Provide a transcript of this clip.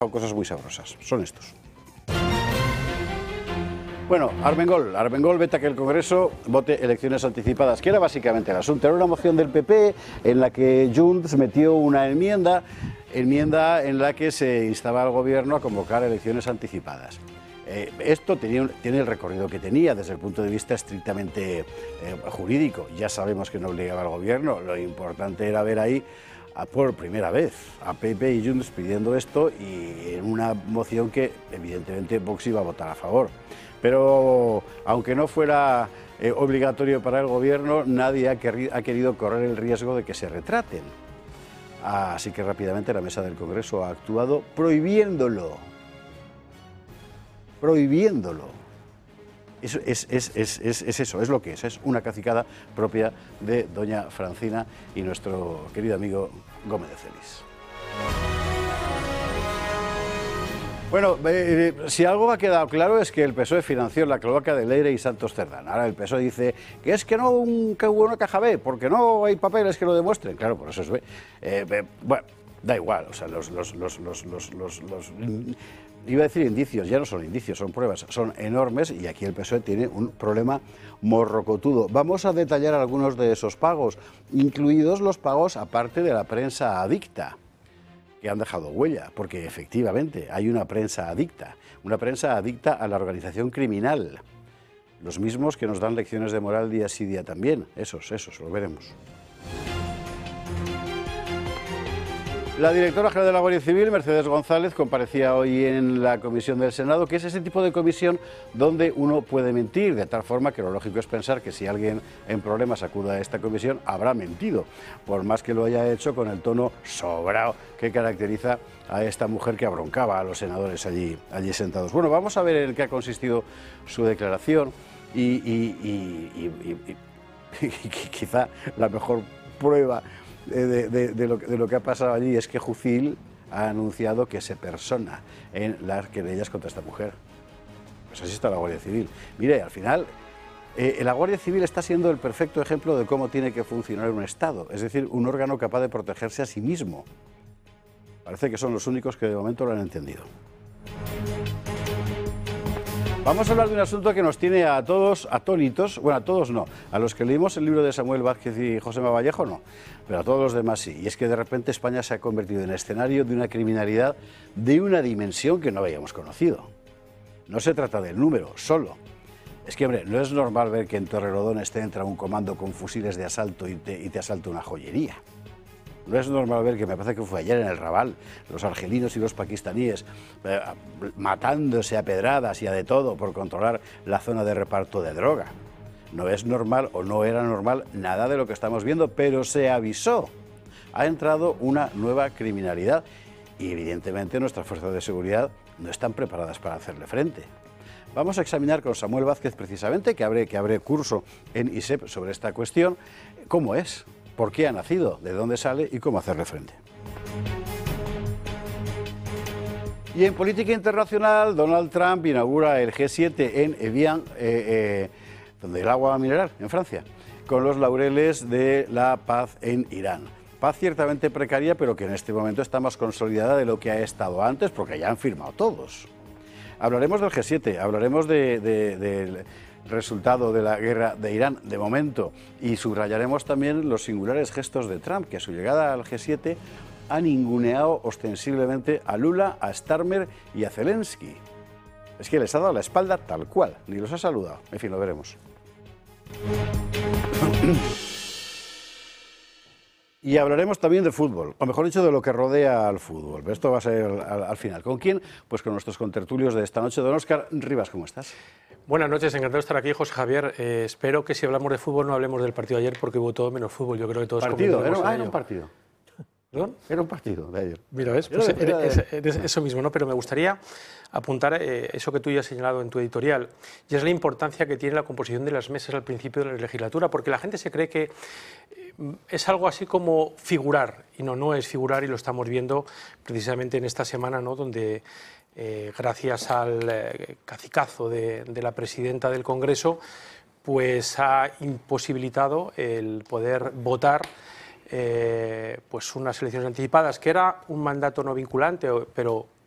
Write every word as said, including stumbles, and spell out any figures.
Cosas muy sabrosas, son estos. Bueno, Armengol, Armengol veta que el Congreso vote elecciones anticipadas, que era básicamente el asunto. Era una moción del P P en la que Junts metió una enmienda, enmienda en la que se instaba al Gobierno a convocar elecciones anticipadas. Eh, esto tenía, tiene el recorrido que tenía desde el punto de vista estrictamente eh, jurídico. Ya sabemos que no obligaba al Gobierno, lo importante era ver ahí a por primera vez a P P y Junts pidiendo esto y en una moción que evidentemente Vox iba a votar a favor. Pero aunque no fuera eh, obligatorio para el Gobierno, nadie ha, ha querido correr el riesgo de que se retraten. Así que rápidamente la mesa del Congreso ha actuado prohibiéndolo. Prohibiéndolo. Es, es, es, es, es, es eso, es lo que es, es una cacicada propia de doña Francina y nuestro querido amigo Gómez de Celis. Bueno, eh, si algo ha quedado claro es que el P S O E financió la cloaca de Leire y Santos Cerdán. Ahora el P S O E dice que es que no un, que hubo una caja B, porque no hay papeles que lo demuestren. Claro, por eso es B. Eh, eh, bueno, da igual, o sea, los... los, los, los, los, los, los iba a decir indicios, ya no son indicios, son pruebas, son enormes y aquí el P S O E tiene un problema morrocotudo. Vamos a detallar algunos de esos pagos, incluidos los pagos aparte de la prensa adicta, que han dejado huella, porque efectivamente hay una prensa adicta, una prensa adicta a la organización criminal, los mismos que nos dan lecciones de moral día sí día también, esos, esos, lo veremos. La directora general de la Guardia Civil, Mercedes González, comparecía hoy en la comisión del Senado, que es ese tipo de comisión donde uno puede mentir, de tal forma que lo lógico es pensar que si alguien en problemas acude a esta comisión, habrá mentido, por más que lo haya hecho con el tono sobrado que caracteriza a esta mujer que abroncaba a los senadores allí, allí sentados. Bueno, vamos a ver en qué ha consistido su declaración y, y, y, y, y, y quizá la mejor prueba De, de, de, lo, de lo que ha pasado allí es que Jucil ha anunciado que se persona en las querellas contra esta mujer. Pues así está la Guardia Civil. Mire, al final, eh, la Guardia Civil está siendo el perfecto ejemplo de cómo tiene que funcionar un Estado, es decir, un órgano capaz de protegerse a sí mismo. Parece que son los únicos que de momento lo han entendido. Vamos a hablar de un asunto que nos tiene a todos atónitos, bueno, a todos no, a los que leímos el libro de Samuel Vázquez y Josema Vallejo no, pero a todos los demás sí, y es que de repente España se ha convertido en escenario de una criminalidad de una dimensión que no habíamos conocido. No se trata del número, solo. Es que, hombre, no es normal ver que en Torrelodones te entra un comando con fusiles de asalto y te, y te asalta una joyería. No es normal ver que me parece que fue ayer en el Raval, los argelinos y los pakistaníes eh, matándose a pedradas y a de todo por controlar la zona de reparto de droga. No es normal o no era normal nada de lo que estamos viendo, pero se avisó. Ha entrado una nueva criminalidad y evidentemente nuestras fuerzas de seguridad no están preparadas para hacerle frente. Vamos a examinar con Samuel Vázquez precisamente, que abre, que abre curso en I S E P sobre esta cuestión, cómo es. ¿Por qué ha nacido? ¿De dónde sale? ¿Y cómo hacerle frente? Y en política internacional, Donald Trump inaugura el G siete en Evian, eh, eh, donde el agua va a mineral, en Francia, con los laureles de la paz en Irán. Paz ciertamente precaria, pero que en este momento está más consolidada de lo que ha estado antes, porque ya han firmado todos. Hablaremos del G siete, hablaremos de... de, de resultado de la guerra de Irán de momento y subrayaremos también los singulares gestos de Trump, que a su llegada al G siete ha ninguneado ostensiblemente a Lula, a Starmer y a Zelensky. Es que les ha dado la espalda tal cual, ni los ha saludado. En fin, lo veremos. Y hablaremos también de fútbol, o mejor dicho, de lo que rodea al fútbol. Esto va a ser al, al final. ¿Con quién? Pues con nuestros contertulios de esta noche. Don Óscar Rivas, ¿cómo estás? Buenas noches, encantado de estar aquí, José Javier. Eh, espero que si hablamos de fútbol no hablemos del partido de ayer, porque hubo todo menos fútbol. Yo creo que todos ¿Partido? Era, ah, era un partido. ¿Perdón? Era un partido de ayer. Mira, ¿ves? Pues era, es, es, es eso mismo, ¿no? Pero me gustaría apuntar eh, eso que tú ya has señalado en tu editorial, y es la importancia que tiene la composición de las mesas al principio de la legislatura, porque la gente se cree que eh, es algo así como figurar, y no, no es figurar, y lo estamos viendo precisamente en esta semana, ¿no? Donde eh, gracias al eh, cacicazo de, de la presidenta del Congreso, pues ha imposibilitado el poder votar Eh, pues unas elecciones anticipadas, que era un mandato no vinculante, pero